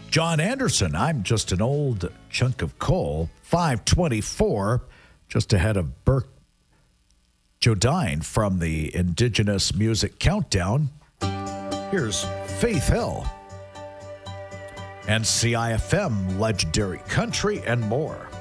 John Anderson, I'm Just an Old Chunk of Coal. 524, just ahead of Burke Jodine from the Indigenous Music Countdown. Here's Faith Hill and CIFM, Legendary Country, and more.